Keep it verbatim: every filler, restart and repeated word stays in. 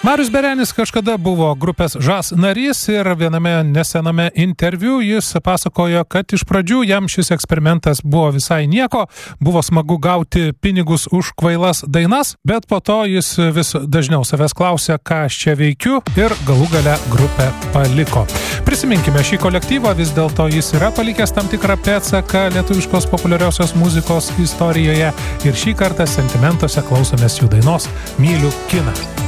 Marius Berenis kažkada buvo grupės Žas narys ir viename nesename interviu jis pasakojo, kad iš pradžių jam šis eksperimentas buvo visai nieko, buvo smagu gauti pinigus už kvailas dainas, bet po to jis vis dažniau savęs klausė, ką aš čia veikiu ir galų gale grupę paliko. Prisiminkime šį kolektyvą, vis dėlto jis yra palikęs tam tikrą pėdsaką lietuviškos populiariosios muzikos istorijoje ir šį kartą sentimentuose klausomės jų dainos Myliu kiną.